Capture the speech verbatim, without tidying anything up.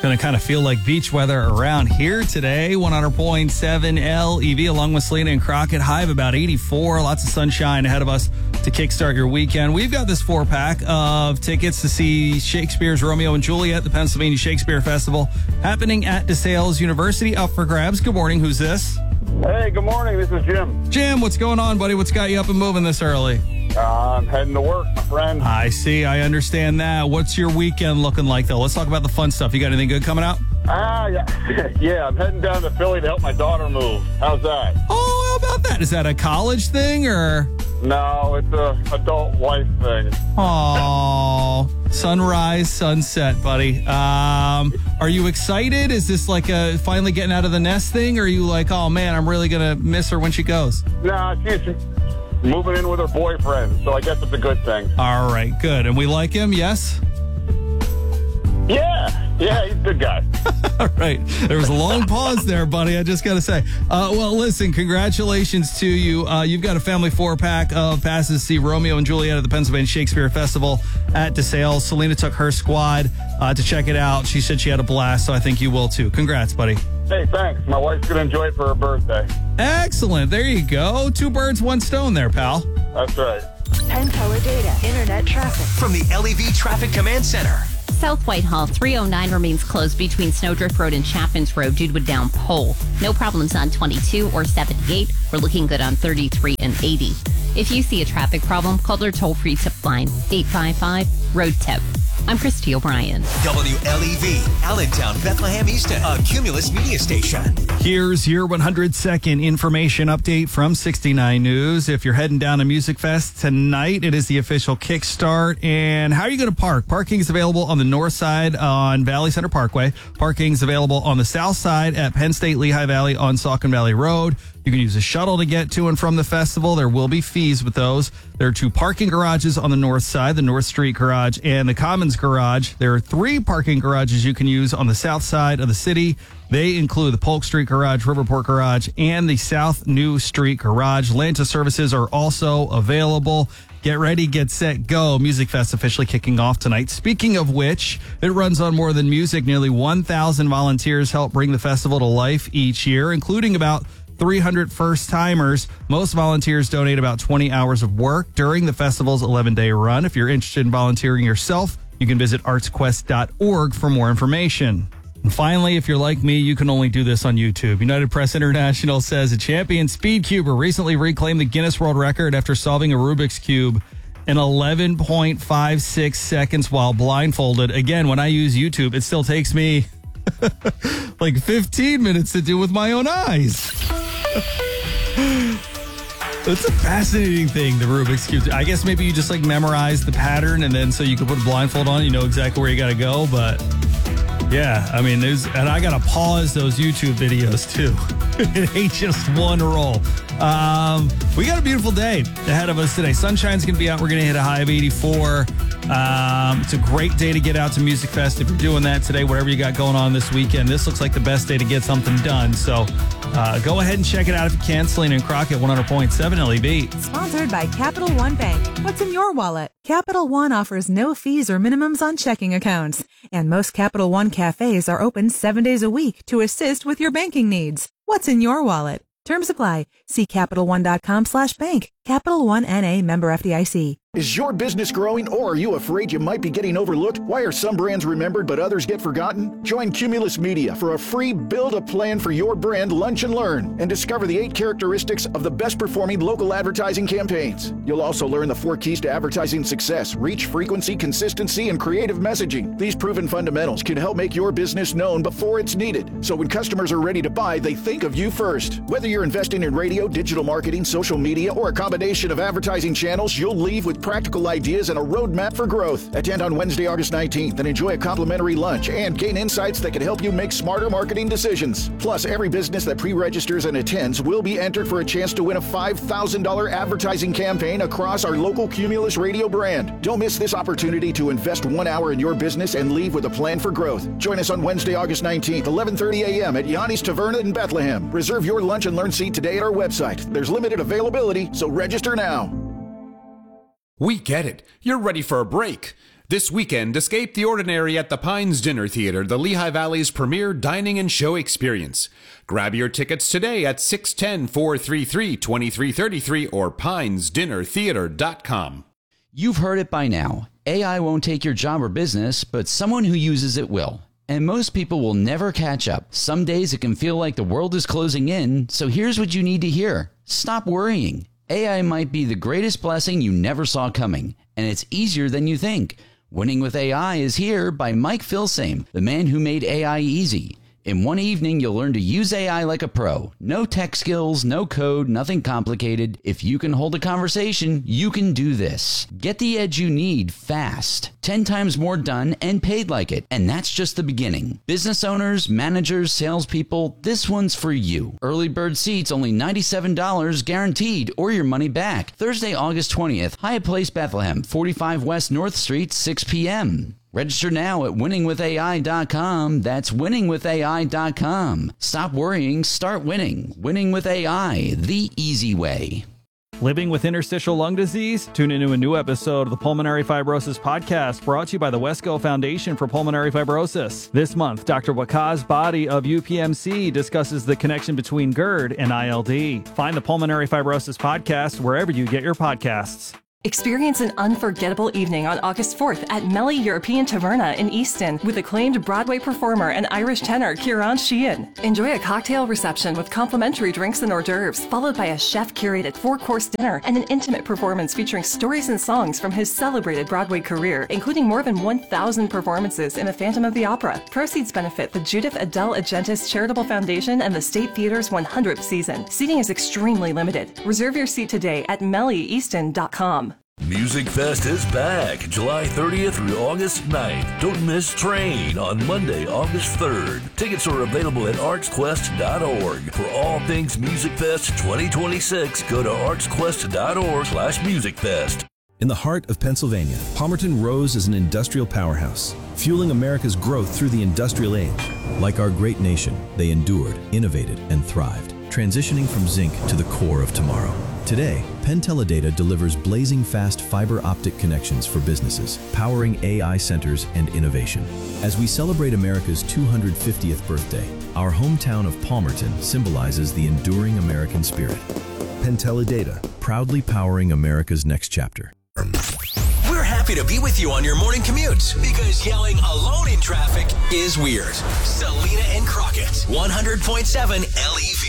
Going to kind of feel like beach weather around here today. one hundred point seven L E V along with Selena and Crockett. High of about eighty-four. Lots of sunshine ahead of us to kickstart your weekend. We've got this four pack of tickets to see Shakespeare's Romeo and Juliet, the Pennsylvania Shakespeare Festival, happening at DeSales University, up for grabs. Good morning. Who's this? Hey, good morning. This is Jim. Jim, what's going on, buddy? What's got you up and moving this early? Uh, I'm heading to work, my friend. I see. I understand that. What's your weekend looking like, though? Let's talk about the fun stuff. You got anything good coming out? Ah, yeah. yeah, I'm heading down to Philly to help my daughter move. How's that? Oh, how about that? Is that a college thing or? No, it's a adult life thing. Oh, sunrise, sunset, buddy. Um, are you excited? Is this like a finally getting out of the nest thing? Or are you like, oh, man, I'm really going to miss her when she goes? Nah, she's moving in with her boyfriend, so I guess it's a good thing. All right, good. And we like him, yes? Yeah, yeah, he's a good guy. All right. There was a long pause there, buddy. I just got to say. Uh, well, listen, congratulations to you. Uh, you've got a family four-pack of passes to see Romeo and Juliet at the Pennsylvania Shakespeare Festival at DeSales. Selena took her squad uh, to check it out. She said she had a blast, so I think you will, too. Congrats, buddy. Hey, thanks. My wife's going to enjoy it for her birthday. Excellent. There you go. Two birds, one stone there, pal. That's right. Penn Teller Data, Internet traffic. From the L E V Traffic Command Center. South Whitehall, three oh nine remains closed between Snowdrift Road and Chapman's Road due to a down pole. No problems on twenty-two or seventy-eight. We're looking good on thirty-three and eighty. If you see a traffic problem, call their toll-free tip line, eight five five, road tip. I'm Christy O'Brien. W L E V, Allentown, Bethlehem Easton, a Cumulus media station. Here's your one hundred second information update from sixty-nine News. If you're heading down to Music Fest tonight, it is the official kickstart. And how are you going to park? Parking is available on the north side on Valley Center Parkway. Parking is available on the south side at Penn State Lehigh Valley on Saucon Valley Road. You can use a shuttle to get to and from the festival. There will be fees with those. There are two parking garages on the north side, the North Street Garage and the Commons Garage. There are three parking garages you can use on the south side of the city. They include the Polk Street Garage, Riverport Garage, and the South New Street Garage. Lanta services are also available. Get ready, get set, go. Music Fest officially kicking off tonight. Speaking of which, it runs on more than music. Nearly one thousand volunteers help bring the festival to life each year, including about three hundred first-timers. Most volunteers donate about twenty hours of work during the festival's eleven-day run. If you're interested in volunteering yourself, you can visit arts quest dot org for more information. And finally, if you're like me, you can only do this on YouTube. United Press International says a champion speed cuber recently reclaimed the Guinness World Record after solving a Rubik's Cube in eleven point five six seconds while blindfolded. Again, when I use YouTube, it still takes me like fifteen minutes to do with my own eyes. It's a fascinating thing, the Rubik's Cube. I guess maybe you just like memorize the pattern and then so you can put a blindfold on, you know exactly where you got to go. But yeah, I mean, there's, and I got to pause those YouTube videos too. It ain't just one roll. Um, we got a beautiful day ahead of us today. Sunshine's going to be out. We're going to hit a high of eighty-four. Um, it's a great day to get out to Music Fest. If you're doing that today, whatever you got going on this weekend, this looks like the best day to get something done. So uh, go ahead and check it out if you can. Selena and Crockett, one hundred point seven L E V. Sponsored by Capital One Bank. What's in your wallet? Capital One offers no fees or minimums on checking accounts. And most Capital One cafes are open seven days a week to assist with your banking needs. What's in your wallet? Terms apply. See Capital One dot com slash bank. Capital One N A, member F D I C. Is your business growing, or are you afraid you might be getting overlooked? Why are some brands remembered but others get forgotten? Join Cumulus Media for a free Build a Plan for Your Brand Lunch and Learn and discover the eight characteristics of the best performing local advertising campaigns. You'll also learn the four keys to advertising success: reach, frequency, consistency, and creative messaging. These proven fundamentals can help make your business known before it's needed, so when customers are ready to buy, they think of you first. Whether you're investing in radio, digital marketing, social media, or a combination of advertising channels, you'll leave with practical ideas and a roadmap for growth. Attend on Wednesday, August nineteenth and enjoy a complimentary lunch and gain insights that can help you make smarter marketing decisions. Plus, every business that pre-registers and attends will be entered for a chance to win a five thousand dollars advertising campaign across our local Cumulus radio brand. Don't miss this opportunity to invest one hour in your business and leave with a plan for growth. Join us on Wednesday, August nineteenth, eleven thirty a.m. at Yanni's Taverna in Bethlehem. Reserve your lunch and learn seat today at our website. There's limited availability, so register now. We get it. You're ready for a break. This weekend, escape the ordinary at the Pines Dinner Theater, the Lehigh Valley's premier dining and show experience. Grab your tickets today at six one zero, four three three, two three three three or pines dinner theater dot com. You've heard it by now. A I won't take your job or business, but someone who uses it will. And most people will never catch up. Some days it can feel like the world is closing in, so here's what you need to hear. Stop worrying. A I might be the greatest blessing you never saw coming, and it's easier than you think. Winning with A I is here by Mike Filsame, the man who made A I easy. In one evening, you'll learn to use A I like a pro. No tech skills, no code, nothing complicated. If you can hold a conversation, you can do this. Get the edge you need fast. Ten times more done and paid like it. And that's just the beginning. Business owners, managers, salespeople, this one's for you. Early bird seats only ninety-seven dollars guaranteed or your money back. Thursday, August twentieth, Hyatt Place, Bethlehem, forty-five West North Street, six p.m. Register now at winning with A I dot com. That's winning with A I dot com. Stop worrying, start winning. Winning with A I, the easy way. Living with interstitial lung disease? Tune into a new episode of the Pulmonary Fibrosis Podcast, brought to you by the Wesco Foundation for Pulmonary Fibrosis. This month, Doctor Waqas Body of U P M C discusses the connection between GERD and I L D. Find the Pulmonary Fibrosis Podcast wherever you get your podcasts. Experience an unforgettable evening on August fourth at Melly European Taverna in Easton with acclaimed Broadway performer and Irish tenor Ciarán Sheehan. Enjoy a cocktail reception with complimentary drinks and hors d'oeuvres, followed by a chef-curated four-course dinner and an intimate performance featuring stories and songs from his celebrated Broadway career, including more than one thousand performances in The Phantom of the Opera. Proceeds benefit the Judith Adele Agentis Charitable Foundation and the State Theater's one hundredth season. Seating is extremely limited. Reserve your seat today at melly easton dot com. Music Fest is back July thirtieth through August ninth. Don't miss Train on Monday, August third. Tickets are available at arts quest dot org. For all things Music Fest twenty twenty-six, go to arts quest dot org slash music fest. In the heart of Pennsylvania, Palmerton rose as an industrial powerhouse, fueling America's growth through the industrial age. Like our great nation, they endured, innovated, and thrived, transitioning from zinc to the core of tomorrow. Today, Penn Teledata delivers blazing fast fiber optic connections for businesses, powering A I centers and innovation. As we celebrate America's two hundred fiftieth birthday, our hometown of Palmerton symbolizes the enduring American spirit. Penn Teledata, proudly powering America's next chapter. We're happy to be with you on your morning commute because yelling alone in traffic is weird. Selena and Crockett, one hundred point seven L E